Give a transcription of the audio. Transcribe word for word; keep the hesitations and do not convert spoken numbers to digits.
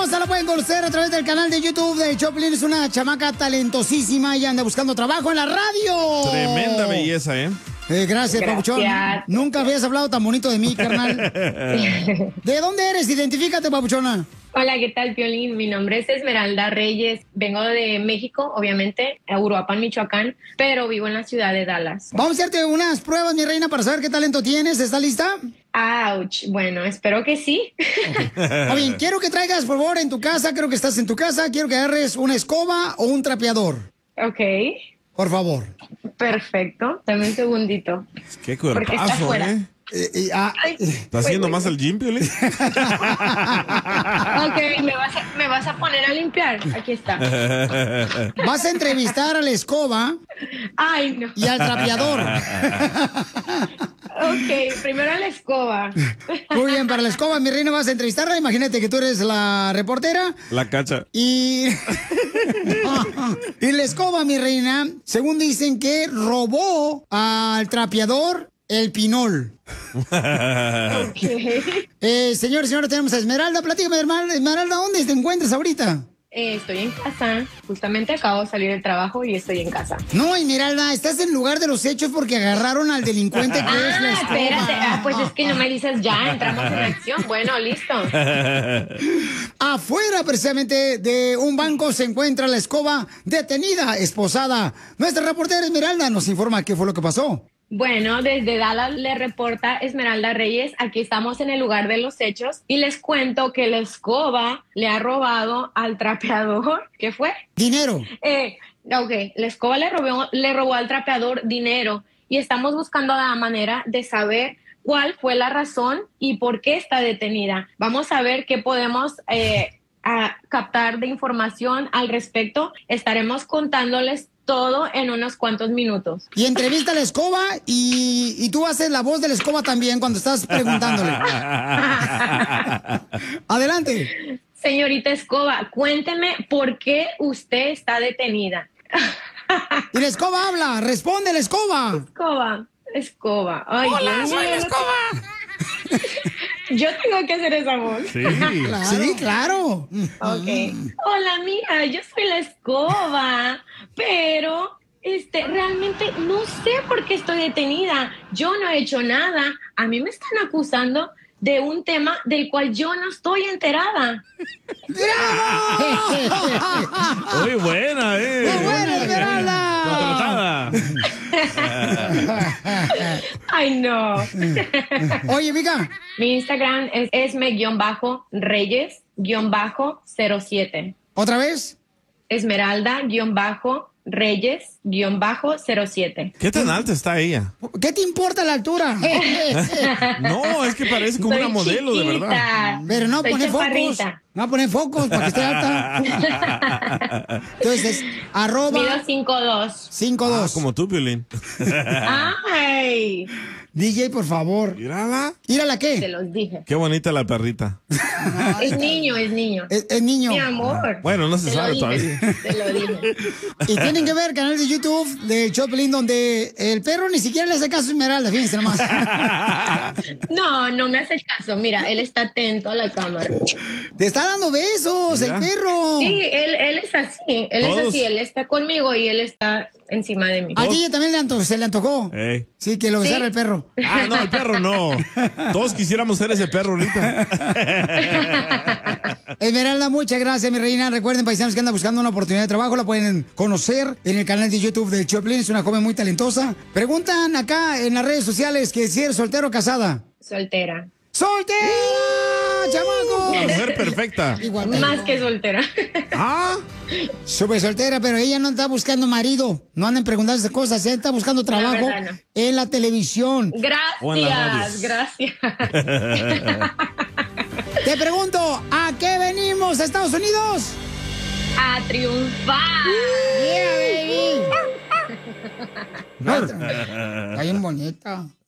hermosa, la pueden conocer a través del canal de YouTube de Choplin. Es una chamaca talentosísima y anda buscando trabajo en la radio. Tremenda belleza, ¿eh? Eh, gracias, Gracias. Papuchón. Nunca habías hablado tan bonito de mí, carnal. ¿De dónde eres? Identifícate, Papuchona. Hola, ¿qué tal, Piolín? Mi nombre es Esmeralda Reyes. Vengo de México, obviamente, a Uruapan, Michoacán, pero vivo en la ciudad de Dallas. Vamos a hacerte unas pruebas, mi reina, para saber qué talento tienes. ¿Estás lista? Ouch. Bueno, espero que sí. Muy bien, quiero que traigas, por favor, en tu casa, creo que estás en tu casa, quiero que agarres una escoba o un trapeador. Ok. Por favor. Perfecto. Dame un segundito. Qué Porque está cuerpazo, afuera. ¿eh? Eh, eh, ah, Ay, ¿Estás haciendo más el gym, Piolín? Ok, ¿me vas, a, ¿me vas a poner a limpiar? Aquí está. vas a entrevistar a la escoba Ay, no. y al trapeador. Ok, primero la escoba. Muy bien, para la escoba, mi reina, vas a entrevistarla. Imagínate que tú eres la reportera. La cacha. Y... y la escoba, mi reina, según dicen que robó al trapeador el pinol. Okay. Eh, señores y señores, tenemos a Esmeralda. Platícame, hermana. Esmeralda, ¿dónde te encuentras ahorita? Eh, estoy en casa. Justamente acabo de salir del trabajo y estoy en casa. No, Esmeralda, estás en lugar de los hechos porque agarraron al delincuente que ah, es la escoba. Espérate. Ah, pues es que no me dices ya, entramos en acción. Bueno, listo. Afuera, precisamente, de un banco se encuentra la escoba detenida, esposada. Nuestra reportera Esmeralda nos informa qué fue lo que pasó. Bueno, desde Dallas le reporta Esmeralda Reyes. Aquí estamos en el lugar de los hechos y les cuento que la escoba le ha robado al trapeador. ¿Qué fue? Dinero. Eh, ok, la escoba le robó, le robó al trapeador dinero y estamos buscando la manera de saber cuál fue la razón y por qué está detenida. Vamos a ver qué podemos eh, a captar de información al respecto. Estaremos contándoles todo en unos cuantos minutos. Y entrevista a la escoba y, y tú haces la voz de la escoba también cuando estás preguntándole. Adelante. Señorita Escoba, cuénteme por qué usted está detenida. Y la escoba habla, responde la escoba. Escoba, escoba. Ay, Hola, Dios soy mío, la no- escoba. Yo tengo que hacer esa voz. Sí. Claro. Sí, claro. Ok. Hola, mira, yo soy la escoba, pero este, realmente no sé por qué estoy detenida. Yo no he hecho nada. A mí me están acusando de un tema del cual yo no estoy enterada. Muy buena, ¿eh? ¡Muy buena, Esmeralda! Contratada. Ay, no. Oye, Mica. Mi Instagram es esme-reyes cero siete. ¿Otra vez? Esmeralda-reyes cero siete. ¿Qué tan alta está ella? ¿Qué te importa la altura? No, es que parece como Soy una modelo, de verdad. chiquita. Pero no Soy pone focos. chaparrita. No pone focos para que esté alta. Entonces, arroba Mido cinco dos. cinco Ah, dos. como tú, Piolín. Ay, D J, por favor. Mírala. ¿Mírala te qué? los dije. Qué bonita la perrita. Es niño, es niño. Es, es niño. Mi amor. Bueno, no se Te lo sabe dije, todavía. Te lo dije. Y tienen que ver el canal de YouTube de Choplin donde el perro ni siquiera le hace caso a Esmeralda, fíjense nomás. No, no me hace caso. Mira, él está atento a la cámara. Te está dando besos, Mira. el perro. Sí, él, él es así. Él Todos. es así. Él está conmigo y él está encima de mí. A ti también le anto- se le antojó. Ey. Sí, que lo besara ¿Sí? el perro. Ah, no, el perro no. Todos quisiéramos ser ese perro ahorita. Esmeralda, muchas gracias, mi reina. Recuerden, paisanos, que anda buscando una oportunidad de trabajo. La pueden conocer en el canal de YouTube de Choplin. Es una joven muy talentosa. Preguntan acá en las redes sociales que si eres soltero o casada. Soltera. ¡Soltera, chamaco! La mujer perfecta. Igual. Más que soltera. Ah, Súper soltera, pero ella no está buscando marido. No anden preguntando esas cosas. Ella está buscando trabajo verdad, no. en la televisión. O en la Gracias, radio. gracias. Te pregunto, ¿a qué venimos, Estados Unidos? A triunfar. Yeah, baby. No, está bien bonita.